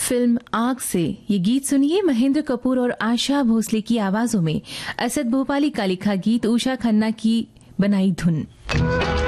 Film आग से ये गीत सुनिए महेंद्र कपूर और आशा भोसले की आवाजों में। असद भोपाली का लिखा गीत, उषा खन्ना की बनाई धुन।